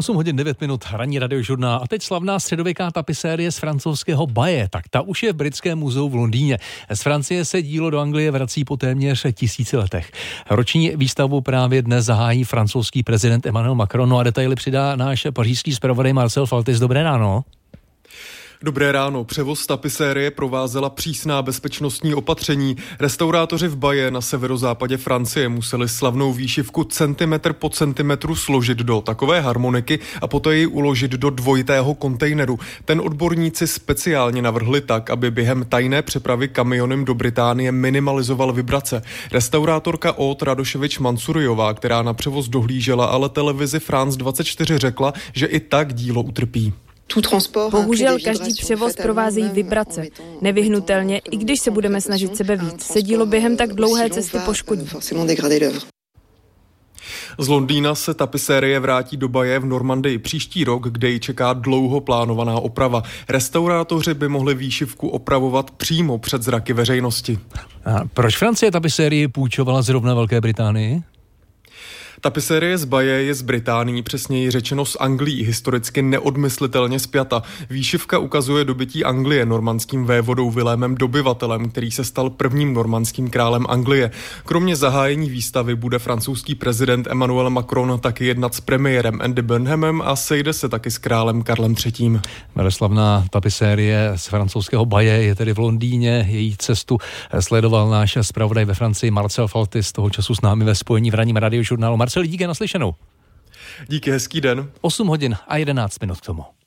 8 hodin 9 minut, ranní radiožurnál a teď slavná středověká tapisérie z francouzského Baye, tak ta už je v Britském muzeu v Londýně. Z Francie se dílo do Anglie vrací po téměř 1000 letech. Roční výstavu právě dnes zahájí francouzský prezident Emmanuel Macron, no a detaily přidá náš pařížský zpravodaj Marcel Faltis. Dobré ráno. Dobré ráno. Převoz tapisérie provázela přísná bezpečnostní opatření. Restaurátoři v Baye na severozápadě Francie museli slavnou výšivku centimetr po centimetru složit do takové harmoniky a poté ji uložit do dvojitého kontejneru. Ten odborníci speciálně navrhli tak, aby během tajné přepravy kamionem do Británie minimalizoval vibrace. Restaurátorka Aude Radoševič-Mansurjová, která na převoz dohlížela, ale televizi France 24 řekla, že i tak dílo utrpí. Bohužel každý převoz provázejí vibrace. Nevyhnutelně, i když se budeme snažit sebe víc, se dílo během tak dlouhé cesty poškodí. Z Londýna se tapisérie vrátí do Baye v Normandii příští rok, kde ji čeká dlouho plánovaná oprava. Restaurátoři by mohli výšivku opravovat přímo před zraky veřejnosti. A proč Francie tapisérii půjčovala zrovna Velké Británii? Tapisérie z Baye je z Británií, přesněji řečeno z Anglií, historicky neodmyslitelně spjata. Výšivka ukazuje dobytí Anglie normandským vévodou Vilémem Dobyvatelem, který se stal prvním normandským králem Anglie. Kromě zahájení výstavy bude francouzský prezident Emmanuel Macron taky jednat s premiérem Andy Burnhamem a sejde se taky s králem Karlem III. Veleslavná tapisérie z francouzského Baye je tedy v Londýně. Její cestu sledoval náš zpravodaj ve Francii Marcel Faltis, toho času s námi ve spojení v ranním radiožurnálu. Marcel, díky, naslyšenou. Díky, hezký den. 8 hodin a 11 minut k tomu.